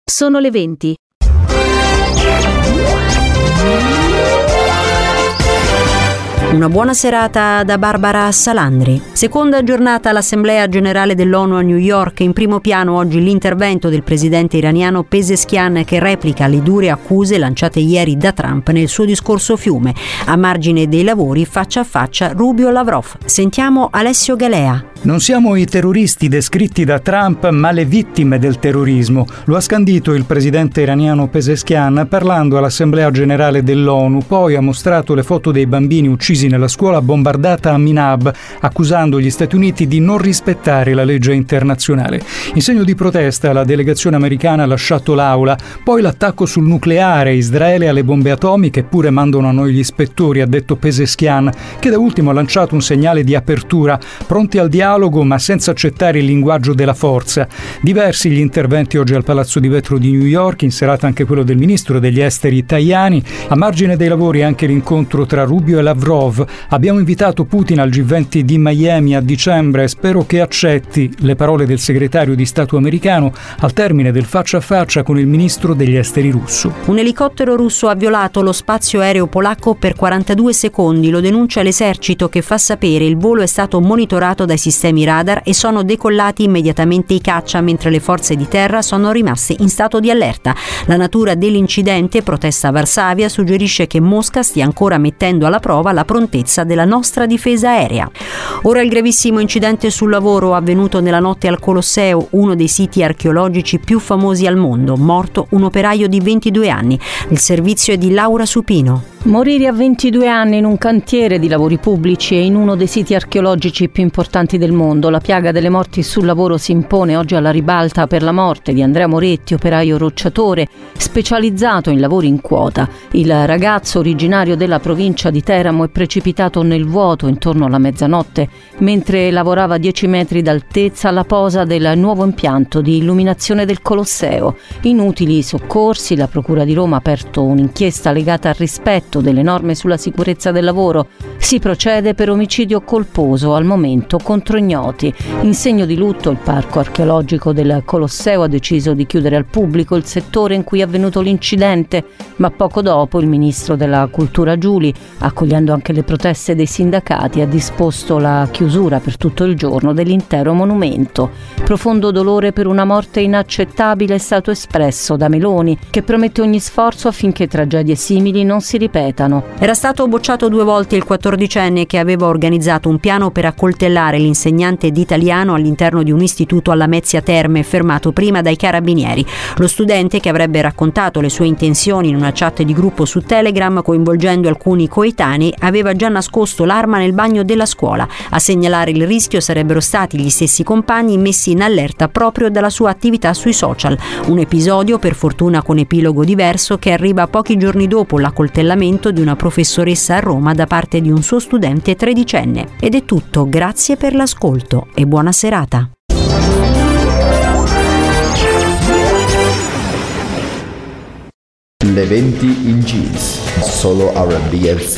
Sono le 20. Una buona serata da Barbara Salandri. Seconda giornata all'Assemblea Generale dell'ONU a New York. In primo piano oggi l'intervento del presidente iraniano Pezeshkian, che replica le dure accuse lanciate ieri da Trump nel suo discorso fiume. A margine dei lavori, faccia a faccia Rubio-Lavrov. Sentiamo Alessio Galea. Non siamo i terroristi descritti da Trump, ma le vittime del terrorismo. Lo ha scandito il presidente iraniano Pezeshkian parlando all'Assemblea Generale dell'ONU. Poi ha mostrato le foto dei bambini uccisi nella scuola bombardata a Minab, accusando gli Stati Uniti di non rispettare la legge internazionale. In segno di protesta, la delegazione americana ha lasciato l'aula. Poi l'attacco sul nucleare, Israele alle bombe atomiche, eppure mandano a noi gli ispettori, ha detto Pezeshkian, che da ultimo ha lanciato un segnale di apertura, pronti al dialogo ma senza accettare il linguaggio della forza. Diversi gli interventi oggi al Palazzo di Vetro di New York, in serata anche quello del ministro degli esteri Tajani. A margine dei lavori anche l'incontro tra Rubio e Lavrov. Abbiamo invitato Putin al G20 di Miami a dicembre, spero che accetti, le parole del segretario di Stato americano al termine del faccia a faccia con il ministro degli esteri russo. Un elicottero russo ha violato lo spazio aereo polacco per 42 secondi, lo denuncia l'esercito, che fa sapere il volo è stato monitorato dai sistemi radar e sono decollati immediatamente i caccia, mentre le forze di terra sono rimaste in stato di allerta. La natura dell'incidente, protesta a Varsavia, suggerisce che Mosca stia ancora mettendo alla prova la prontezza della nostra difesa aerea. Ora il gravissimo incidente sul lavoro avvenuto nella notte al Colosseo, uno dei siti archeologici più famosi al mondo. Morto un operaio di 22 anni. Il servizio è di Laura Supino. Morire a 22 anni in un cantiere di lavori pubblici e in uno dei siti archeologici più importanti del mondo. La piaga delle morti sul lavoro si impone oggi alla ribalta per la morte di Andrea Moretti, operaio rocciatore, specializzato in lavori in quota. Il ragazzo, originario della provincia di Teramo, è precipitato nel vuoto intorno alla mezzanotte, mentre lavorava a 10 metri d'altezza alla posa del nuovo impianto di illuminazione del Colosseo. Inutili soccorsi, la Procura di Roma ha aperto un'inchiesta legata al rispetto delle norme sulla sicurezza del lavoro. Si procede per omicidio colposo, al momento contro ignoti. In segno di lutto, il parco archeologico del Colosseo ha deciso di chiudere al pubblico il settore in cui è avvenuto l'incidente, ma poco dopo il ministro della Cultura Giuli, accogliendo anche le proteste dei sindacati, ha disposto la chiusura per tutto il giorno dell'intero monumento. Profondo dolore per una morte inaccettabile è stato espresso da Meloni, che promette ogni sforzo affinché tragedie simili non si ripetano. Era stato bocciato 2 volte il 14enne che aveva organizzato un piano per accoltellare l'insegnante di italiano all'interno di un istituto alla Mezzia Terme, fermato prima dai carabinieri. Lo studente, che avrebbe raccontato le sue intenzioni in una chat di gruppo su Telegram coinvolgendo alcuni coetanei, aveva già nascosto l'arma nel bagno della scuola. A segnalare il rischio sarebbero stati gli stessi compagni messi in allerta proprio dalla sua attività sui social. Un episodio, per fortuna con epilogo diverso, che arriva pochi giorni dopo l'accoltellamento di una professoressa a Roma da parte di un suo studente 13enne. Ed è tutto, grazie per l'ascolto e buona serata. Le 20 in jeans, solo R&B e